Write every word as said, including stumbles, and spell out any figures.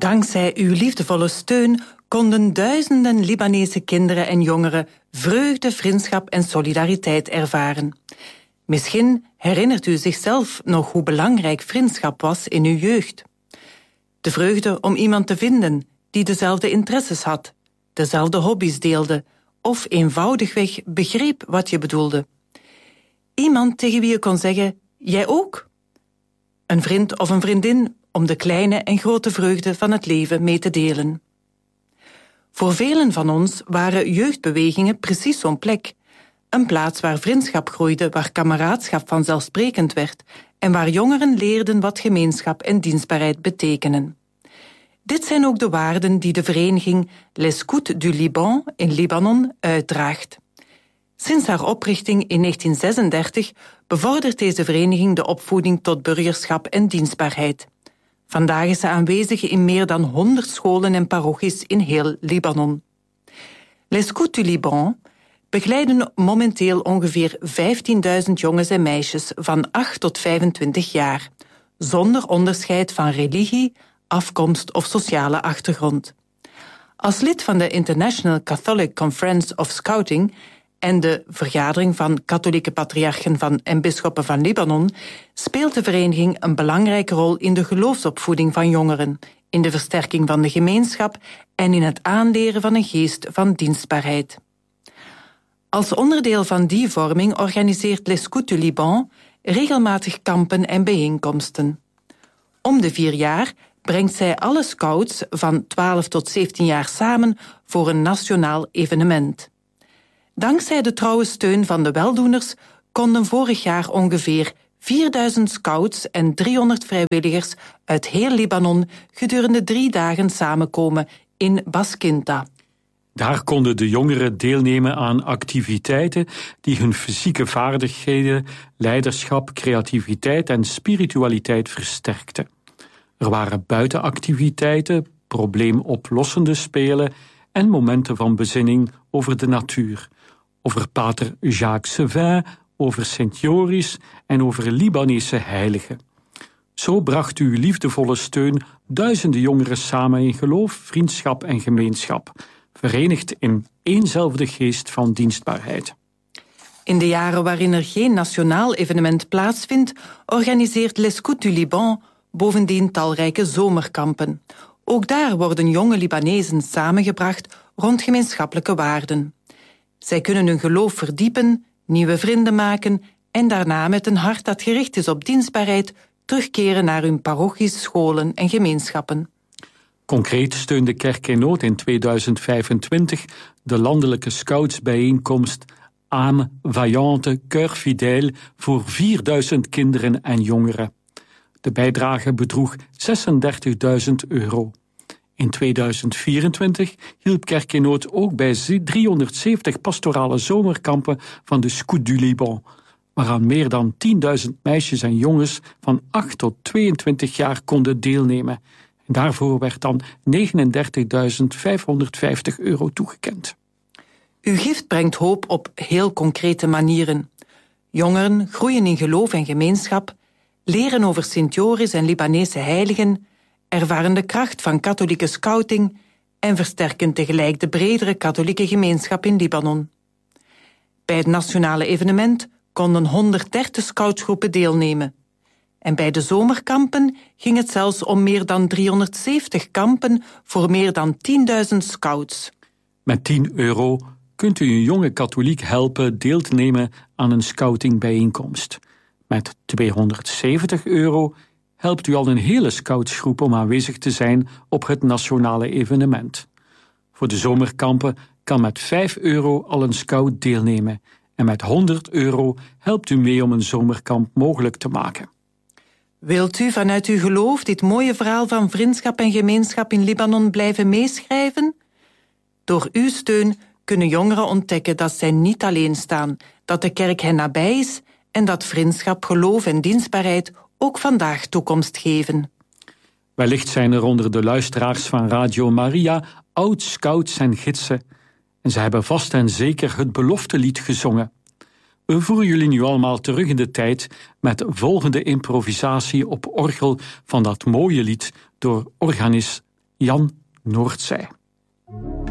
Dankzij uw liefdevolle steun konden duizenden Libanese kinderen en jongeren vreugde, vriendschap en solidariteit ervaren. Misschien herinnert u zichzelf nog hoe belangrijk vriendschap was in uw jeugd. De vreugde om iemand te vinden die dezelfde interesses had, dezelfde hobby's deelde of eenvoudigweg begreep wat je bedoelde. Iemand tegen wie je kon zeggen, jij ook? Een vriend of een vriendin om de kleine en grote vreugde van het leven mee te delen. Voor velen van ons waren jeugdbewegingen precies zo'n plek. Een plaats waar vriendschap groeide, waar kameraadschap vanzelfsprekend werd en waar jongeren leerden wat gemeenschap en dienstbaarheid betekenen. Dit zijn ook de waarden die de vereniging Les Scouts du Liban in Libanon uitdraagt. Sinds haar oprichting in negentien zesendertig bevordert deze vereniging de opvoeding tot burgerschap en dienstbaarheid. Vandaag is ze aanwezig in meer dan honderd scholen en parochies in heel Libanon. Les Scouts du Liban begeleiden momenteel ongeveer vijftienduizend jongens en meisjes van acht tot vijfentwintig jaar, zonder onderscheid van religie, afkomst of sociale achtergrond. Als lid van de International Catholic Conference of Scouting en de vergadering van katholieke patriarchen van en bisschoppen van Libanon speelt de vereniging een belangrijke rol in de geloofsopvoeding van jongeren, in de versterking van de gemeenschap en in het aanleren van een geest van dienstbaarheid. Als onderdeel van die vorming organiseert Les Scouts du Liban regelmatig kampen en bijeenkomsten. Om de vier jaar brengt zij alle scouts van twaalf tot zeventien jaar samen voor een nationaal evenement. Dankzij de trouwe steun van de weldoeners konden vorig jaar ongeveer vierduizend scouts en driehonderd vrijwilligers uit heel Libanon gedurende drie dagen samenkomen in Baskinta. Daar konden de jongeren deelnemen aan activiteiten die hun fysieke vaardigheden, leiderschap, creativiteit en spiritualiteit versterkten. Er waren buitenactiviteiten, probleemoplossende spelen en momenten van bezinning over de natuur, over pater Jacques Sevin, over Sint Joris en over Libanese heiligen. Zo bracht uw liefdevolle steun duizenden jongeren samen in geloof, vriendschap en gemeenschap, verenigd in éénzelfde geest van dienstbaarheid. In de jaren waarin er geen nationaal evenement plaatsvindt, organiseert Les Scouts du Liban bovendien talrijke zomerkampen. Ook daar worden jonge Libanezen samengebracht rond gemeenschappelijke waarden. Zij kunnen hun geloof verdiepen, nieuwe vrienden maken en daarna met een hart dat gericht is op dienstbaarheid terugkeren naar hun parochies, scholen en gemeenschappen. Concreet steunde Kerk in Nood in tweeduizend vijfentwintig de landelijke scoutsbijeenkomst Âme Vaillante Cœur Fidèle voor vierduizend kinderen en jongeren. De bijdrage bedroeg zesendertigduizend euro. In tweeduizend vierentwintig hielp Kerk in Nood ook bij driehonderdzeventig pastorale zomerkampen van de Scouts du Liban, waaraan meer dan tienduizend meisjes en jongens van acht tot tweeëntwintig jaar konden deelnemen. En daarvoor werd dan negenendertigduizend vijfhonderdvijftig euro toegekend. Uw gift brengt hoop op heel concrete manieren. Jongeren groeien in geloof en gemeenschap, leren over Sint Joris en Libanese heiligen, ervaren de kracht van katholieke scouting en versterken tegelijk de bredere katholieke gemeenschap in Libanon. Bij het nationale evenement konden honderddertig scoutsgroepen deelnemen. En bij de zomerkampen ging het zelfs om meer dan driehonderdzeventig kampen voor meer dan tienduizend scouts. Met tien euro kunt u een jonge katholiek helpen deel te nemen aan een scoutingbijeenkomst. Met tweehonderdzeventig euro helpt u al een hele scoutsgroep om aanwezig te zijn op het nationale evenement. Voor de zomerkampen kan met vijf euro al een scout deelnemen en met honderd euro helpt u mee om een zomerkamp mogelijk te maken. Wilt u vanuit uw geloof dit mooie verhaal van vriendschap en gemeenschap in Libanon blijven meeschrijven? Door uw steun kunnen jongeren ontdekken dat zij niet alleen staan, dat de kerk hen nabij is en dat vriendschap, geloof en dienstbaarheid ook vandaag toekomst geven. Wellicht zijn er onder de luisteraars van Radio Maria oud-scouts en gidsen en ze hebben vast en zeker het beloftelied gezongen. We voeren jullie nu allemaal terug in de tijd met volgende improvisatie op orgel van dat mooie lied door organist Jan Noordzij.